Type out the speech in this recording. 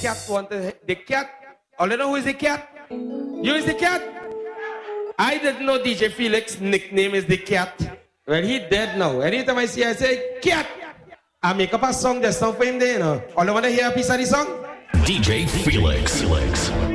cat wanted the cat. All you know who is the cat? You is the cat? I didn't know DJ Felix's nickname is the cat. Well, he dead now. Anytime I see, I say, cat. I make up a song, there's song for him there, you know. All you want to hear a piece of the song? DJ Felix.